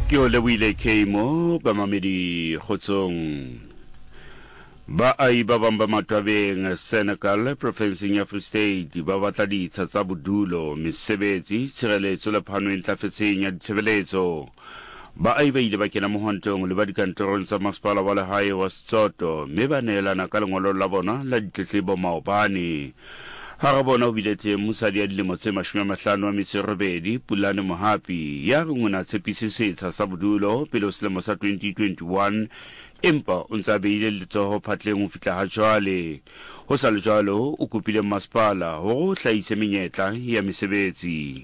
Ke o lebohile Keimo ba mamedi kgotsong ba ai ba bang ba Matwabeng Senegal provinceng ya Free State ba batla ditsha tsa bodulo mesebetsi tshireletso le phano e ntlafetseng ya ditshebeletso ba ai ba ile ba kena mohontong le ba dikantorong tsa masepala wa lehae wa Setsoto mme ba neelana ka lengolo la bona la ditletlebo maobane ha re bona o biletse mosadi ya dilemo tse 58 Pulane Mohapi ya re ngwana tshepise setsha sa bodulo pele o selemo sa 2021 empa o ntse a beile letsoho phatleng ho fihla ha jwale ho sa le jwalo o kopile masepala ho hlahisa menyetla ya mesebetsi.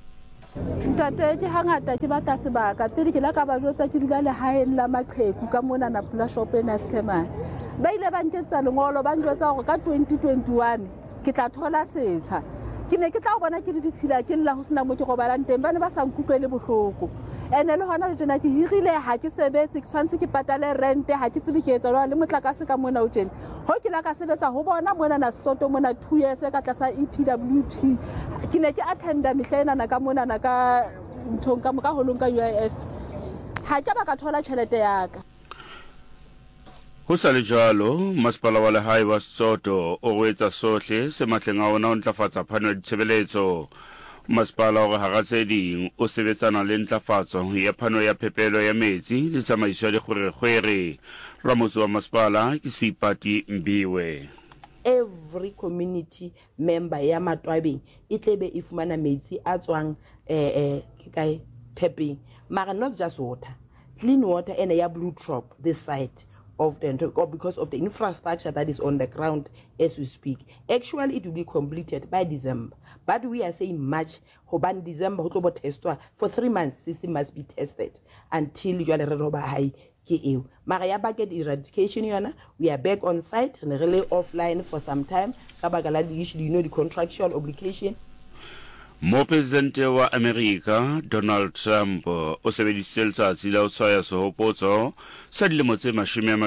Ntate ke hangata ke batla sebaka pele ke la ka ba jwetsa ke dula lehaeng la maqheku ka mona na pula shop ena Skemane ba ile ba nketsa lengolo ba njwetsa hore ka 2021 ke tla thola setsha ke ne ke tla bona ke le ditshila ke lla ho sena mo ke robalang teng ba ne ba sa nkutlwele bohloko ene le hona le tena ke hirile ha ke sebetse ke tshwantse ke patale rent ha ke tsebe ke etsa jwang le motlakase ka mona o tjena ho ke la ka sebetsa ho bona mona na Setsoto mona 2 years ka tlasa EPWP ke ne ke attenda mehlena na ka mona na ka nthong ka moka holong ka UIF ha ke ba ka thola tjhelete ya ka. Ho sa le jwalo masepala wa lehae wa Setsoto o etsa sohle se matleng a ona o ntlafatsa phano ya ditshebeletso. Masepala hore ha ratse ding o sebetsana le ntlafatso ya phano ya phepelo ya metsi le tsamaiso ya dikgwerekgwere. Ramotse wa masepala ke Sipati Mbiwe. Every community member ya Matwabeng e tlebe e fumana metsi a tswang ke kae tapping mara not just water, clean water and a blue drop this side of the because of the infrastructure that is on the ground as we speak. Actually it will be completed by December, but we are saying March hoban December ho tlo testwa for 3 months. System must be tested until you are roba high ke eo mara ya bucket eradication yona we are back on site and really offline for some time ka baka la issue, you know, the contractual obligation. Mo presidente wa America Donald Trump o sebedisitse letsatsi la ho tshwaya sehopotso sa dilemo tse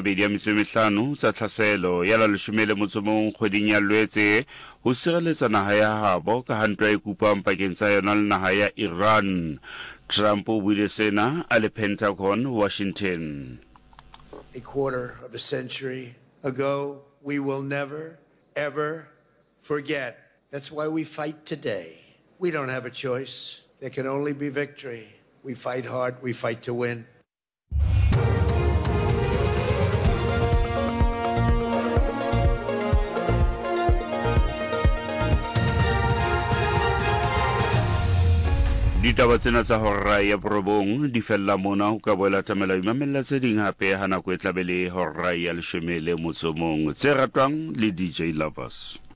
25 tsa tlhaselo ya la 11 kgweding ya Lwetse ho sireletsa naha ya habo ka hantwa e kupang pakeng tsa yona le naha ya Iran. Trump o buile sena a le Pentagon, Washington. A quarter of a century ago, we will never, ever forget. That's why we fight today. We don't have a choice. There can only be victory. We fight hard. We fight to win. Ditaba tsena tsa hora ya borobong di fella mona ho ka boela tamela imamella tse ding hape ha nako e tlabele hora ya 11 tse ratwang le DJ Lovers.